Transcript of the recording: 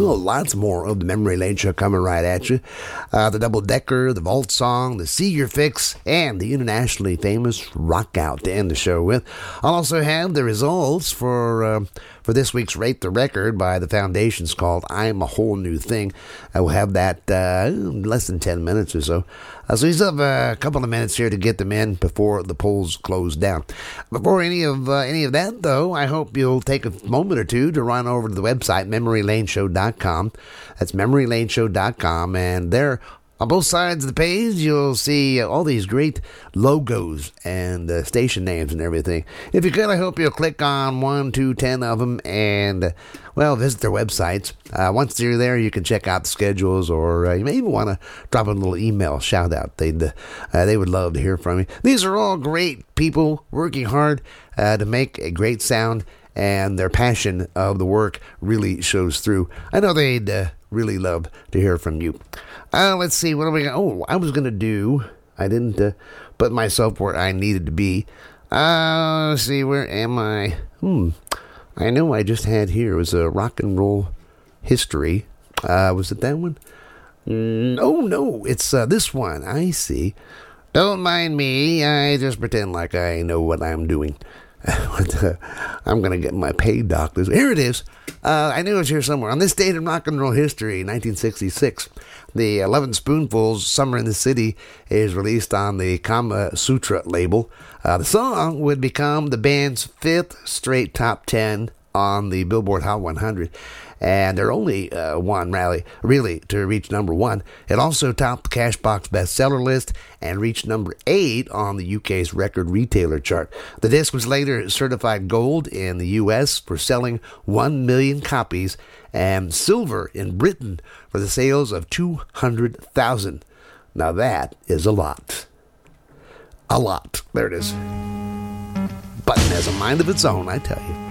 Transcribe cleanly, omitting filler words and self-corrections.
Well, lots more of the Memory Lane Show coming right at you. The Double Decker, the Vault Song, the Seeger Fix, and the internationally famous Rock Out to end the show with. I'll also have the results for this week's Rate the Record by the Foundations called I'm a Whole New Thing. I will have that in less than 10 minutes or so. So you still have a couple of minutes here to get them in before the polls close down. Before any of that, though, I hope you'll take a moment or two to run over to the website, memorylaneshow.com. That's memorylaneshow.com, and there on both sides of the page, you'll see all these great logos and station names and everything. If you could, I hope you'll click on 1, 2, 10 of them and, well, visit their websites. Once you're there, you can check out the schedules, or you may even want to drop a little email shout out. They would love to hear from you. These are all great people working hard to make a great sound, and their passion of the work really shows through. I know they'd really love to hear from you. Let's see, what do we got? Oh, I was going to do, I didn't put myself where I needed to be. Let's see, where am I? I know I just had here, it was a rock and roll history. Was it that one? No, it's this one. I see. Don't mind me, I just pretend like I know what I'm doing. I'm going to get my paid doctors. Here it is. I knew it was here somewhere. On this date in rock and roll history, 1966, the 11 Spoonfuls Summer in the City is released on the Kama Sutra label. The song would become the band's 5th straight top 10 on the Billboard Hot 100. And they're only one rally, really, to reach number 1. It also topped the Cashbox bestseller list and reached number 8 on the UK's record retailer chart. The disc was later certified gold in the US for selling 1 million copies, and silver in Britain for the sales of 200,000. Now that is a lot. A lot. There it is. Button has a mind of its own, I tell you.